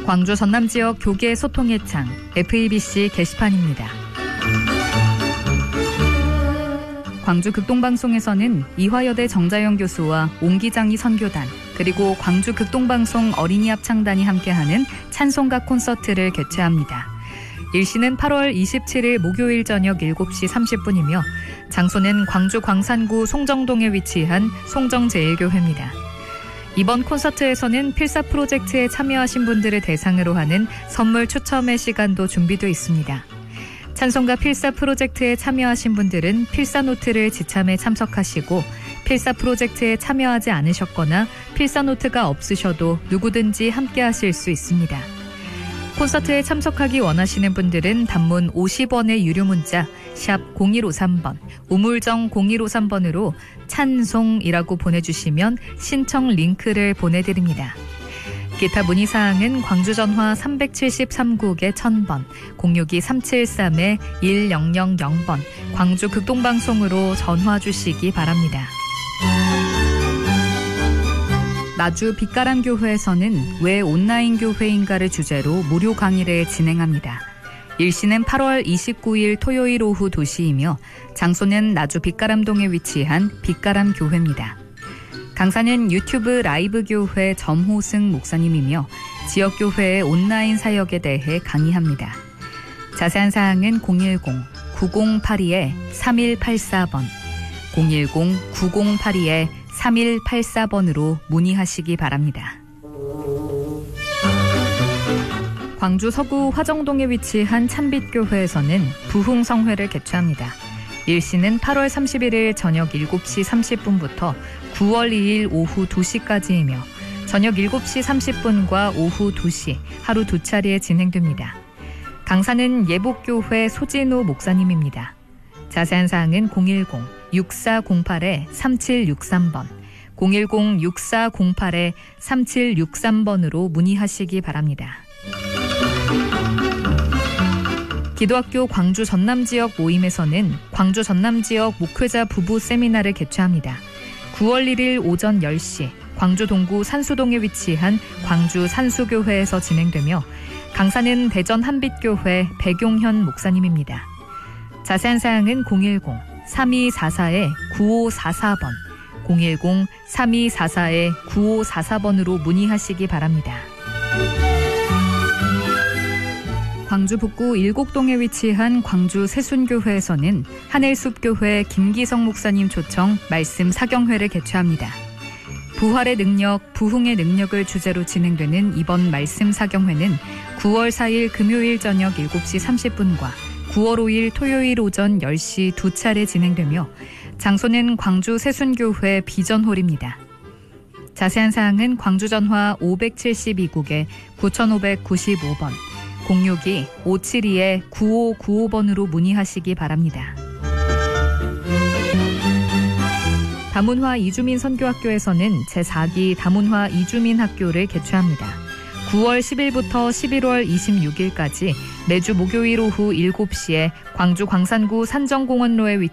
광주 전남 지역 교계 소통의 창 FEBC 게시판입니다. 광주 극동방송에서는 이화여대 정자영 교수와 옹기장이 선교단 그리고 광주 극동방송 어린이 합창단이 함께하는 찬송가 콘서트를 개최합니다. 일시는 8월 27일 목요일 저녁 7시 30분이며 장소는 광주 광산구 송정동에 위치한 송정제일교회입니다. 이번 콘서트에서는 필사 프로젝트에 참여하신 분들을 대상으로 하는 선물 추첨의 시간도 준비되어 있습니다. 찬송가 필사 프로젝트에 참여하신 분들은 필사 노트를 지참에 참석하시고 필사 프로젝트에 참여하지 않으셨거나 필사 노트가 없으셔도 누구든지 함께 하실 수 있습니다. 콘서트에 참석하기 원하시는 분들은 단문 50원의 유료 문자 샵 0153번, 우물정 0153번으로 찬송이라고 보내주시면 신청 링크를 보내드립니다. 기타 문의사항은 광주전화 373국에 1000번, 062-373-1000번, 광주 극동방송으로 전화 주시기 바랍니다. 나주 빛가람교회에서는 왜 온라인 교회인가를 주제로 무료 강의를 진행합니다. 일시는 8월 29일 토요일 오후 2시이며 장소는 나주 빛가람동에 위치한 빛가람교회입니다. 강사는 유튜브 라이브 교회 점호승 목사님이며 지역교회의 온라인 사역에 대해 강의합니다. 자세한 사항은 010-9082-3184번, 010-9082-3184번으로 문의하시기 바랍니다. 광주 서구 화정동에 위치한 찬빛교회에서는 부흥성회를 개최합니다. 일시는 8월 31일 저녁 7시 30분부터 9월 2일 오후 2시까지이며 저녁 7시 30분과 오후 2시 하루 두 차례에 진행됩니다. 강사는 예복교회 소진우 목사님입니다. 자세한 사항은 010-6408-3763번, 010-6408-3763번으로 문의하시기 바랍니다. 기도학교 광주 전남지역 모임에서는 광주 전남지역 목회자 부부 세미나를 개최합니다. 9월 1일 오전 10시 광주 동구 산수동에 위치한 광주 산수교회에서 진행되며 강사는 대전 한빛교회 백용현 목사님입니다. 자세한 사항은 010-3244-9544번, 010-3244-9544번으로 문의하시기 바랍니다. 광주 북구 일곡동에 위치한 광주 세순교회에서는 하늘숲교회 김기성 목사님 초청 말씀 사경회를 개최합니다. 부활의 능력, 부흥의 능력을 주제로 진행되는 이번 말씀 사경회는 9월 4일 금요일 저녁 7시 30분과 9월 5일 토요일 오전 10시 두 차례 진행되며 장소는 광주 세순교회 비전홀입니다. 자세한 사항은 광주전화 572국에 9595번, 062-572-9595번으로 문의하시기 바랍니다. 다문화 이주민 선교학교에서는 제4기 다문화 이주민 학교를 개최합니다. 9월 10일부터 11월 26일까지 매주 목요일 오후 7시에 광주 광산구 산정공원로에 위치한